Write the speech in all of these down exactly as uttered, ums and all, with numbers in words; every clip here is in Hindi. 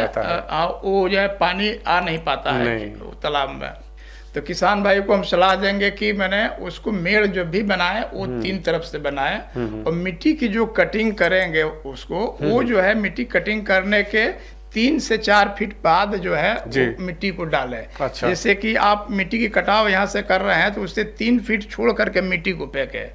रहता है, आ, वो जो है पानी आ नहीं पाता है तालाब में। तो किसान भाई को हम सलाह देंगे कि मैंने उसको मेड़ जो भी बनाए वो तीन तरफ से बनाए, और मिट्टी की जो कटिंग करेंगे उसको, वो जो है मिट्टी कटिंग करने के तीन से चार फीट बाद जो है मिट्टी को डालें। अच्छा। जैसे कि आप मिट्टी की कटाव यहाँ से कर रहे हैं तो उससे तीन फीट छोड़ करके मिट्टी को फेंके,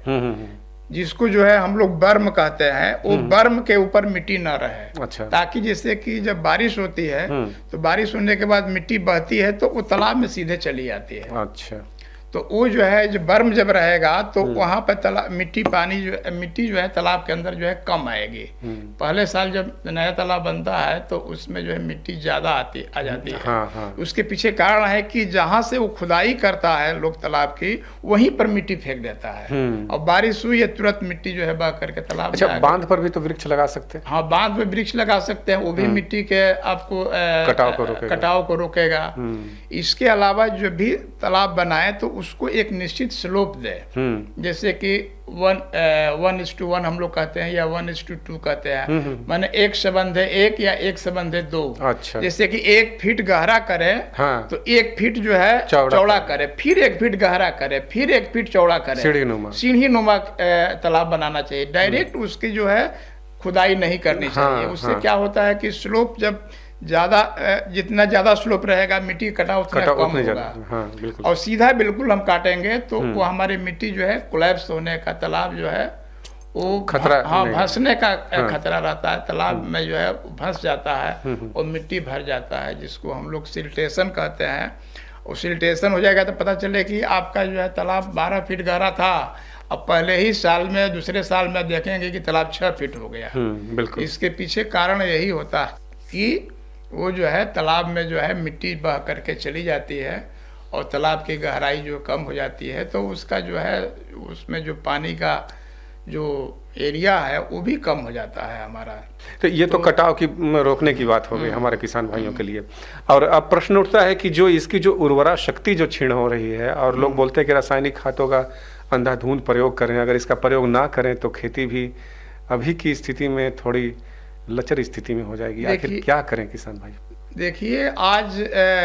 जिसको जो है हम लोग बर्म कहते हैं, वो बर्म के ऊपर मिट्टी न रहे। अच्छा। ताकि जैसे कि जब बारिश होती है तो बारिश होने के बाद मिट्टी बहती है तो वो तालाब में सीधे चली जाती है। अच्छा। तो वो जो है जो बर्म जब रहेगा तो वहाँ पर तालाब मिट्टी पानी जो मिट्टी जो है तालाब के अंदर जो है कम आएगी। पहले साल जब नया तालाब बनता है तो उसमें जो है मिट्टी ज्यादा आती आ जाती है। हाँ, हाँ। उसके पीछे कारण है कि जहाँ से वो खुदाई करता है लोग तालाब की, वहीं पर मिट्टी फेंक देता है, और बारिश हुई है तुरंत मिट्टी जो है बह करके तालाब। अच्छा, बांध पर भी तो वृक्ष लगा सकते हैं? हाँ, बांध पे वृक्ष लगा सकते हैं, वो भी मिट्टी के आपको कटाव को रोकेगा, कटाव को रोकेगा। इसके अलावा जो भी तालाब बनाए तो उसको एक निश्चित स्लोप दे, जैसे कि one one is to one हम लोग कहते हैं, या वन इज टू टू कहते हैं, माने एक संबंध है एक या एक संबंध है दो। अच्छा। जैसे कि एक फीट गहरा करे, हाँ। तो एक फीट जो है चौड़ा करे, फिर एक फीट गहरा करे, फिर एक फीट चौड़ा करे, सीढ़ी नुमा सीढ़ी नुमा तालाब बनाना चाहिए। डायरेक्ट उसकी जो है खुदाई नहीं करनी चाहिए। हाँ, उससे हाँ। क्या होता है कि स्लोप जब ज्यादा जितना ज्यादा स्लोप रहेगा मिट्टी कटा उतना कटा कम होगा। हाँ, और सीधा बिल्कुल हम काटेंगे तो वो हमारी मिट्टी जो है कोलैप्स होने का, तालाब जो है वो खतरा, हाँ, धंसने का हाँ, खतरा रहता है। तालाब में जो है धंस जाता है और मिट्टी भर जाता है, जिसको हम लोग सिल्टेशन कहते हैं। और सिल्टेशन हो जाएगा तो पता चले कि आपका जो है तालाब बारह फीट गहरा था, अब पहले ही साल में दूसरे साल में देखेंगे कि तालाब छह फीट हो गया। बिल्कुल। इसके पीछे कारण यही होता है कि वो जो है तालाब में जो है मिट्टी बह करके चली जाती है और तालाब की गहराई जो कम हो जाती है, तो उसका जो है उसमें जो पानी का जो एरिया है वो भी कम हो जाता है हमारा। तो ये तो, तो कटाव की रोकने की बात हो गई हमारे किसान भाइयों के लिए। और अब प्रश्न उठता है कि जो इसकी जो उर्वरा शक्ति जो क्षीण हो रही है, और लोग बोलते हैं कि रासायनिक खादों का अंधाधुंध प्रयोग करें, अगर इसका प्रयोग ना करें तो खेती भी अभी की स्थिति में थोड़ी लचर स्थिति में हो जाएगी। आखिर क्या करें किसान भाई? देखिए, आज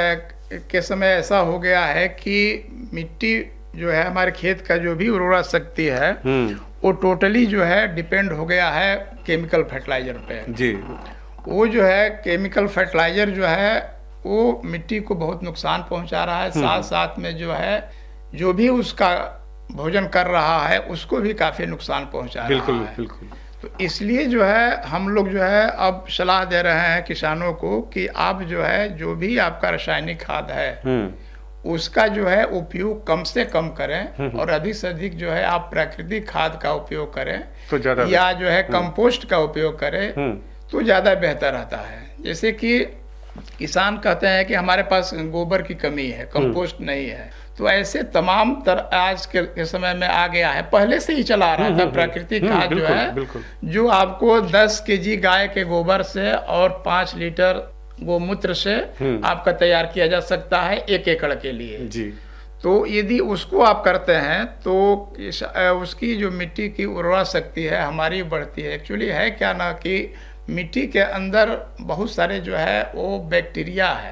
ए, के समय ऐसा हो गया है कि मिट्टी जो है हमारे खेत का जो भी उर्वरा शक्ति है वो टोटली जो है डिपेंड हो गया है केमिकल फर्टिलाइजर पे। जी। वो जो है केमिकल फर्टिलाइजर जो है वो मिट्टी को बहुत नुकसान पहुंचा रहा है, साथ साथ में जो है जो भी उसका भोजन कर रहा है उसको भी काफी नुकसान पहुंचा रहा है। बिल्कुल बिल्कुल। तो इसलिए जो है हम लोग जो है अब सलाह दे रहे हैं किसानों को कि आप जो है जो भी आपका रासायनिक खाद है उसका जो है उपयोग कम से कम करें, और अधिक से अधिक जो है आप प्राकृतिक खाद का उपयोग करें, तो ज्यादा, या जो है कंपोस्ट का उपयोग करें तो ज़्यादा बेहतर रहता है। जैसे कि किसान कहते हैं कि हमारे पास गोबर की कमी है, कंपोस्ट नहीं है, तो ऐसे तमाम तर आज के समय में आ गया है, पहले से ही चला आ रहा था प्राकृतिक खाद जो है, जो आपको दस केजी गाय के गोबर से और पाँच लीटर गोमूत्र से आपका तैयार किया जा सकता है एक एकड़ के लिए जी। तो यदि उसको आप करते हैं तो इस, उसकी जो मिट्टी की उर्वरा शक्ति है हमारी बढ़ती है। एक्चुअली है क्या ना कि मिट्टी के अंदर बहुत सारे जो है वो बैक्टीरिया है,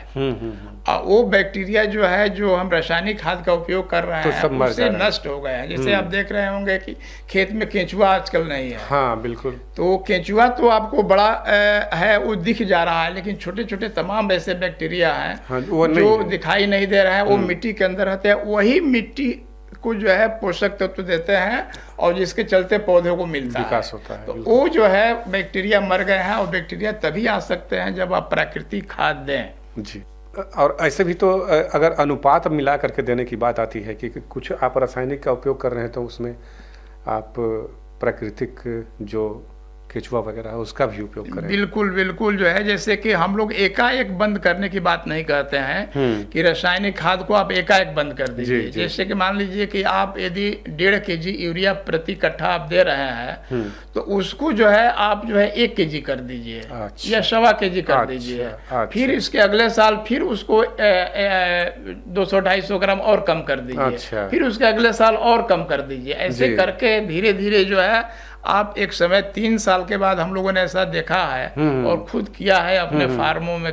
और वो बैक्टीरिया जो है जो हम रासायनिक खाद का उपयोग कर रहे तो हैं उससे नष्ट हो गए हैं। जैसे आप देख रहे होंगे कि खेत में केंचुआ आजकल नहीं है। हाँ बिल्कुल। तो केंचुआ तो आपको बड़ा है वो दिख जा रहा है, लेकिन छोटे छोटे तमाम ऐसे बैक्टीरिया हैं हाँ, जो दिखाई नहीं दे रहे हैं, वो मिट्टी के अंदर रहते हैं, वही मिट्टी को जो है पोषक तत्व तो देते हैं और जिसके चलते पौधों को मिलता विकास होता है। तो वो जो है बैक्टीरिया मर गए हैं, और बैक्टीरिया तभी आ सकते हैं जब आप प्राकृतिक खाद दें जी। और ऐसे भी तो अगर अनुपात मिला करके देने की बात आती है कि कुछ आप रासायनिक का उपयोग कर रहे हैं तो उसमें आप प्राकृतिक जो केचुआ वगैरह है उसका भी उपयोग करें। बिल्कुल बिल्कुल। जो है जैसे कि हम लोग एकाएक बंद करने की बात नहीं कहते हैं कि रासायनिक खाद को आप एकाएक बंद कर दीजिए। जैसे कि मान लीजिए कि आप यदि डेढ़ के जी यूरिया प्रति कट्ठा आप दे रहे हैं तो उसको जो है आप जो है एक के जी कर दीजिए अच्छा। या सवा के जी कर अच्छा, दीजिए अच्छा। फिर इसके अगले साल फिर उसको दो सौ ढाई सौ ग्राम और कम कर दीजिए अच्छा। फिर उसके अगले साल और कम कर दीजिए। ऐसे करके धीरे धीरे जो है आप एक समय तीन साल के बाद हम लोगों ने ऐसा देखा है और खुद किया है अपने फार्मों में